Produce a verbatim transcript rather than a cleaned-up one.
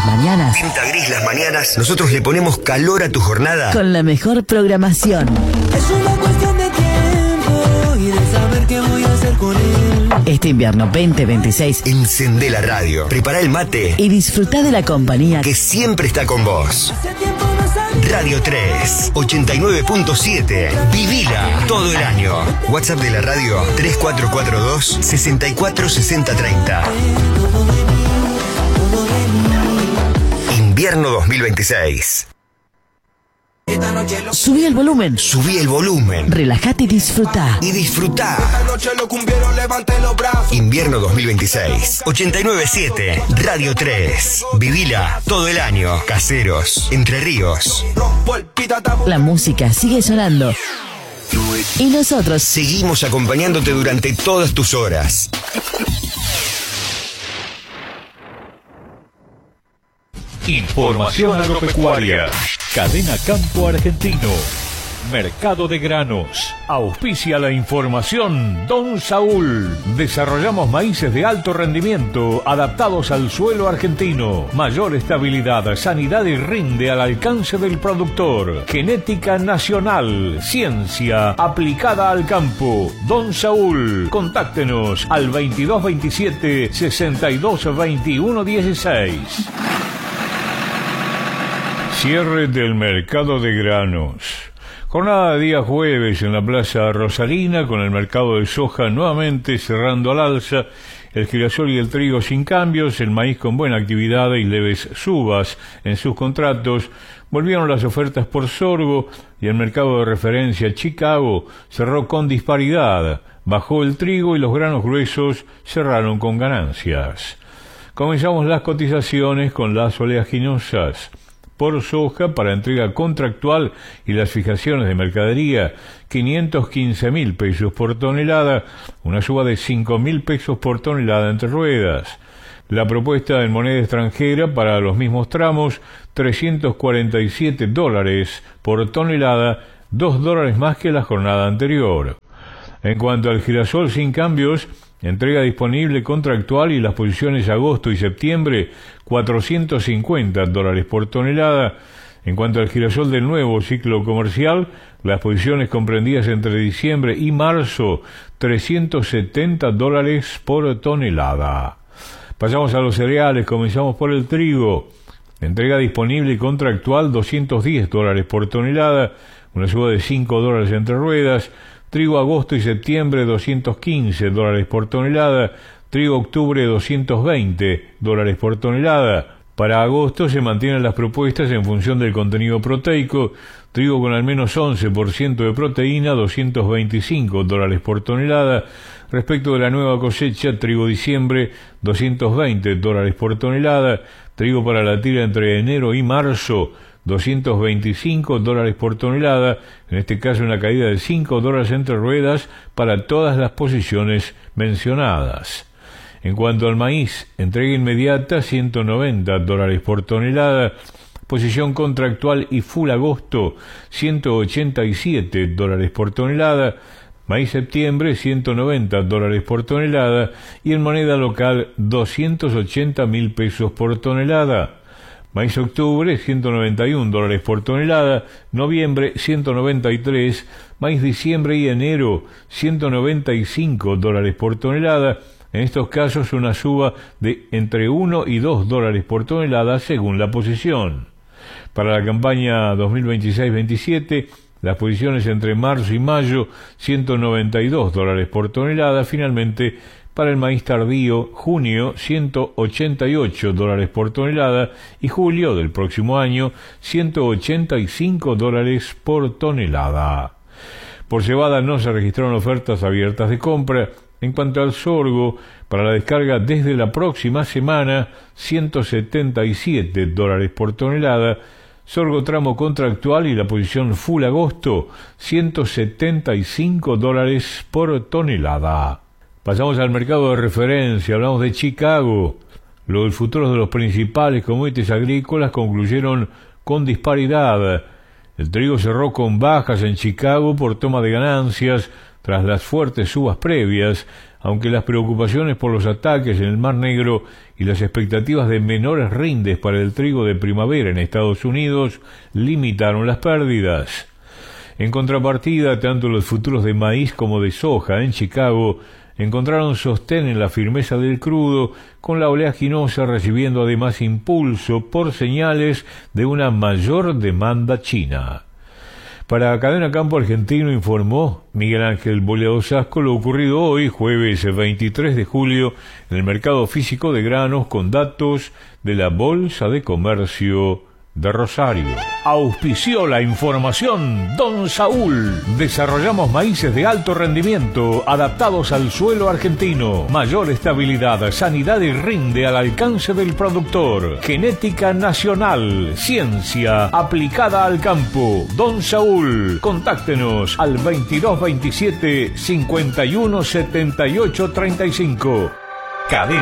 las mañanas. Tinta gris las mañanas. Nosotros le ponemos calor a tu jornada. Con la mejor programación. Es una cuestión de tiempo y de saber qué voy a hacer con él. Este invierno veinte veintiséis. Encendé la radio. Prepara el mate. Y disfruta de la compañía que siempre está con vos. Hace tiempo no salgo. Radio tres, ochenta y nueve punto siete. Vivila todo el año. WhatsApp de la radio tres cuatro cuatro dos, seis cuatro seis cero tres cero. Invierno dos mil veintiséis. Subí el volumen. Subí el volumen. Relájate y disfruta. Y disfruta. Invierno dos mil veintiséis. ochenta y nueve punto siete. Radio tres. Vivila todo el año. Caseros. Entre Ríos. La música sigue sonando. Y nosotros seguimos acompañándote durante todas tus horas. Información agropecuaria. Cadena Campo Argentino. Mercado de granos. Auspicia la información Don Saúl. Desarrollamos maíces de alto rendimiento adaptados al suelo argentino. Mayor estabilidad, sanidad y rinde al alcance del productor. Genética nacional. Ciencia aplicada al campo. Don Saúl. Contáctenos al veintidós veintisiete, sesenta y dos veintiuno dieciséis. Cierre del mercado de granos. Jornada de día jueves en la Plaza Rosalina, con el mercado de soja nuevamente cerrando al alza, el girasol y el trigo sin cambios, el maíz con buena actividad y leves subas en sus contratos. Volvieron las ofertas por sorgo y el mercado de referencia Chicago cerró con disparidad. Bajó el trigo y los granos gruesos cerraron con ganancias. Comenzamos las cotizaciones con las oleaginosas. Por soja para entrega contractual y las fijaciones de mercadería, quinientos quince mil pesos por tonelada, una suba de cinco mil pesos por tonelada entre ruedas. La propuesta en moneda extranjera para los mismos tramos, trescientos cuarenta y siete dólares por tonelada, dos dólares más que la jornada anterior. En cuanto al girasol sin cambios, entrega disponible contractual y las posiciones agosto y septiembre, cuatrocientos cincuenta dólares por tonelada. En cuanto al girasol del nuevo ciclo comercial, las posiciones comprendidas entre diciembre y marzo, trescientos setenta dólares por tonelada. Pasamos a los cereales, comenzamos por el trigo. Entrega disponible y contractual, doscientos diez dólares por tonelada, una suba de cinco dólares entre ruedas. Trigo agosto y septiembre, doscientos quince dólares por tonelada. Trigo octubre, doscientos veinte dólares por tonelada. Para agosto se mantienen las propuestas en función del contenido proteico. Trigo con al menos once por ciento de proteína, doscientos veinticinco dólares por tonelada. Respecto de la nueva cosecha, trigo diciembre, doscientos veinte dólares por tonelada. Trigo para la tira entre enero y marzo, doscientos veinticinco dólares por tonelada, en este caso una caída de cinco dólares entre ruedas para todas las posiciones mencionadas. En cuanto al maíz, entrega inmediata, ciento noventa dólares por tonelada, posición contractual y full agosto, ciento ochenta y siete dólares por tonelada, maíz septiembre, ciento noventa dólares por tonelada, y en moneda local, doscientos ochenta mil pesos por tonelada. Maíz octubre, ciento noventa y uno dólares por tonelada, noviembre, ciento noventa y tres, maíz diciembre y enero, ciento noventa y cinco dólares por tonelada, en estos casos una suba de entre uno y dos dólares por tonelada según la posición. Para la campaña dos mil veintiséis veintisiete, las posiciones entre marzo y mayo, ciento noventa y dos dólares por tonelada, finalmente para el maíz tardío, junio, ciento ochenta y ocho dólares por tonelada y julio del próximo año, ciento ochenta y cinco dólares por tonelada. Por cebada no se registraron ofertas abiertas de compra. En cuanto al sorgo, para la descarga desde la próxima semana, ciento setenta y siete dólares por tonelada. Sorgo tramo contractual y la posición full agosto, ciento setenta y cinco dólares por tonelada. Pasamos al mercado de referencia, hablamos de Chicago. Los futuros de los principales commodities agrícolas concluyeron con disparidad. El trigo cerró con bajas en Chicago por toma de ganancias tras las fuertes subas previas, aunque las preocupaciones por los ataques en el Mar Negro y las expectativas de menores rindes para el trigo de primavera en Estados Unidos limitaron las pérdidas. En contrapartida, tanto los futuros de maíz como de soja en Chicago encontraron sostén en la firmeza del crudo, con la oleaginosa recibiendo además impulso por señales de una mayor demanda china. Para Cadena Campo Argentino informó Miguel Ángel Boleado Sasco lo ocurrido hoy, jueves veintitrés de julio, en el mercado físico de granos con datos de la Bolsa de Comercio de Rosario. Auspició la información Don Saúl. Desarrollamos maíces de alto rendimiento adaptados al suelo argentino. Mayor estabilidad, sanidad y rinde al alcance del productor. Genética nacional, ciencia aplicada al campo. Don Saúl. Contáctenos al veintidós veintisiete cincuenta y uno setenta y ocho treinta y cinco. Cadena